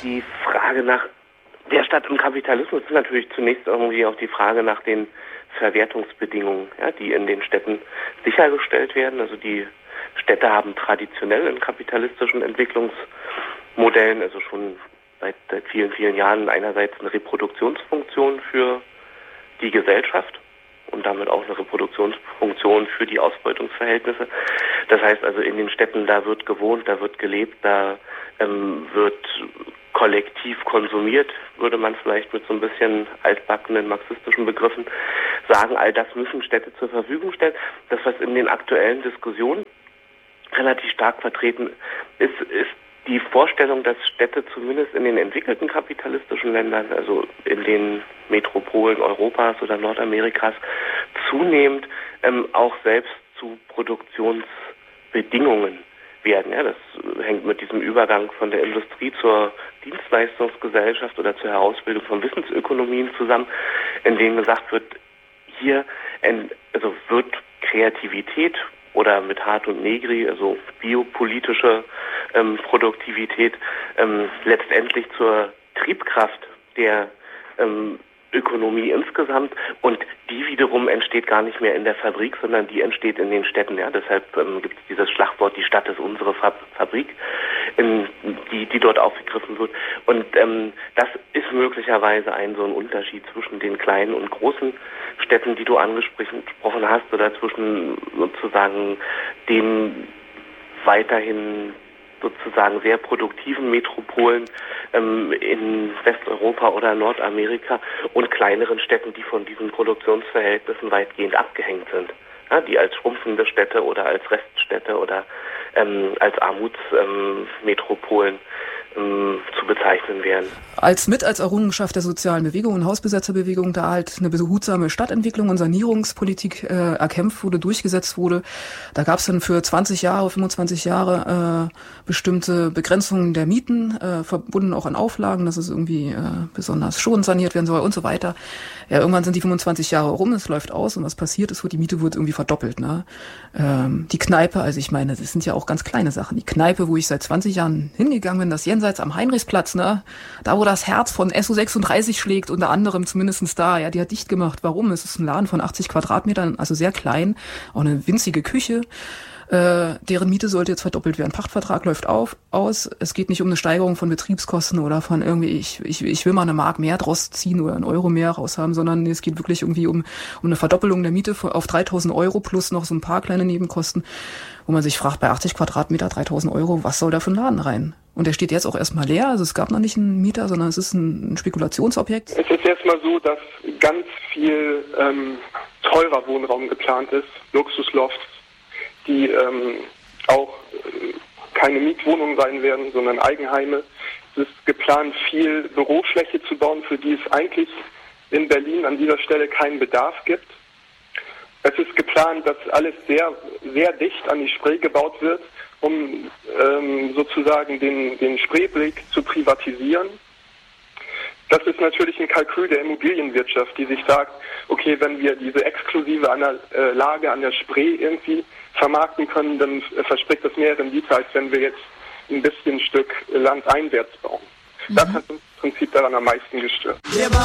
Die Frage nach der Stadt im Kapitalismus ist natürlich zunächst irgendwie auch die Frage nach den Verwertungsbedingungen, ja, die in den Städten sichergestellt werden. Also die Städte haben traditionell in kapitalistischen Entwicklungsmodellen, also schon seit vielen, vielen Jahren, einerseits eine Reproduktionsfunktion für die Gesellschaft und damit auch eine Reproduktionsfunktion für die Ausbeutungsverhältnisse. Das heißt also, in den Städten, da wird gewohnt, da wird gelebt, da wird kollektiv konsumiert, würde man vielleicht mit so ein bisschen altbackenen marxistischen Begriffen sagen. All das müssen Städte zur Verfügung stellen. Das, was in den aktuellen Diskussionen relativ stark vertreten ist, ist die Vorstellung, dass Städte zumindest in den entwickelten kapitalistischen Ländern, also in den Metropolen Europas oder Nordamerikas, zunehmend auch selbst zu Produktionsbedingungen werden. Ja, das hängt mit diesem Übergang von der Industrie zur Dienstleistungsgesellschaft oder zur Herausbildung von Wissensökonomien zusammen, in denen gesagt wird, hier wird Kreativität oder mit Hart und Negri, also biopolitische Produktivität, letztendlich zur Triebkraft der Ökonomie insgesamt, und die wiederum entsteht gar nicht mehr in der Fabrik, sondern die entsteht in den Städten. Ja, deshalb gibt es dieses Schlagwort, die Stadt ist unsere Fabrik, die dort aufgegriffen wird. Und das ist möglicherweise so ein Unterschied zwischen den kleinen und großen Städten, die du angesprochen hast, oder zwischen sozusagen den weiterhin sozusagen sehr produktiven Metropolen in Westeuropa oder Nordamerika und kleineren Städten, die von diesen Produktionsverhältnissen weitgehend abgehängt sind, ja, die als schrumpfende Städte oder als Reststädte oder als Armutsmetropolen zu bezeichnen werden. Als Errungenschaft der sozialen Bewegung und Hausbesetzerbewegung da halt eine behutsame Stadtentwicklung und Sanierungspolitik erkämpft wurde, durchgesetzt wurde. Da gab es dann für 20 Jahre, 25 Jahre bestimmte Begrenzungen der Mieten, verbunden auch an Auflagen, dass es irgendwie besonders schon saniert werden soll und so weiter. Ja, irgendwann sind die 25 Jahre rum, es läuft aus, und was passiert ist, die Miete wird irgendwie verdoppelt. Ne? Die Kneipe, also ich meine, das sind ja auch ganz kleine Sachen. Die Kneipe, wo ich seit 20 Jahren hingegangen bin, das jenseits am Heinrichsplatz, ne? Da, wo das Herz von SO36 schlägt, unter anderem zumindestens da, ja, die hat dicht gemacht. Warum? Es ist ein Laden von 80 Quadratmetern, also sehr klein, auch eine winzige Küche. Deren Miete sollte jetzt verdoppelt werden. Pachtvertrag läuft aus. Es geht nicht um eine Steigerung von Betriebskosten oder von irgendwie, ich will mal eine Mark mehr draus ziehen oder einen Euro mehr raushaben, sondern es geht wirklich irgendwie um eine Verdoppelung der Miete auf 3.000 Euro plus noch so ein paar kleine Nebenkosten, wo man sich fragt, bei 80 Quadratmeter 3.000 Euro, was soll da für ein Laden rein? Und der steht jetzt auch erstmal leer, also es gab noch nicht einen Mieter, sondern es ist ein Spekulationsobjekt. Es ist erstmal so, dass ganz viel teurer Wohnraum geplant ist, Luxuslofts, die auch keine Mietwohnungen sein werden, sondern Eigenheime. Es ist geplant, viel Bürofläche zu bauen, für die es eigentlich in Berlin an dieser Stelle keinen Bedarf gibt. Es ist geplant, dass alles sehr, sehr dicht an die Spree gebaut wird, um sozusagen den Spreeblick zu privatisieren. Das ist natürlich ein Kalkül der Immobilienwirtschaft, die sich sagt, okay, wenn wir diese exklusive Lage an der Spree irgendwie vermarkten können, dann verspricht das mehr Rendite, als wenn wir jetzt ein bisschen Stück Land einwärts bauen. Das hat uns im Prinzip daran am meisten gestört.